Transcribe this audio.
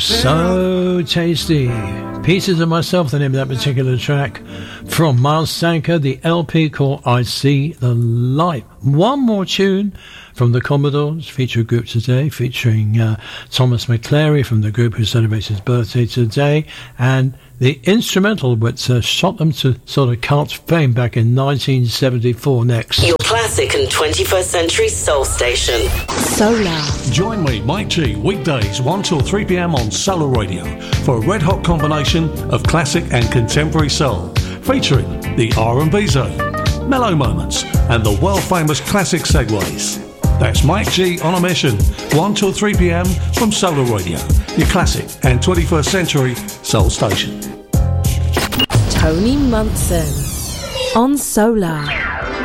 so tasty. Pieces of Myself, the name of that particular track from Miles Sanker, the LP called I See the Light. One more tune from the Commodores, feature group today, featuring Thomas McClary from the group who celebrates his birthday today, and the instrumental which shot them to sort of cult fame back in 1974 next. Your classic and 21st century soul station. Solar. Join me, Mike G, weekdays 1 till 3 p.m. on Solar Radio for a red-hot combination of classic and contemporary soul, featuring the R&B zone, mellow moments, and the world-famous classic segues. That's Mike G on a mission, 1 till 3 p.m. from Solar Radio, your classic and 21st century soul station. Tony Munson on Solar.